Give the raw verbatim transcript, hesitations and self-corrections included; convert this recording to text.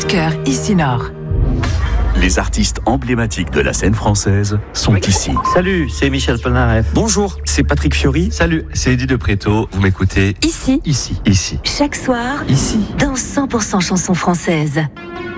cœur ici Nord. Les artistes emblématiques de la scène française sont ici. Salut, c'est Michel Polnareff. Bonjour, c'est Patrick Fiori. Salut, c'est Eddie de Préto. Vous m'écoutez Ici. Ici. Ici. Chaque soir. Ici. Dans cent pour cent chansons françaises.